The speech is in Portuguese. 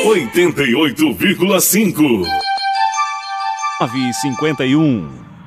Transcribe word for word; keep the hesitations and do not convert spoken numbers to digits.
oitenta e oito vírgula cinco. nove e cinquenta e um.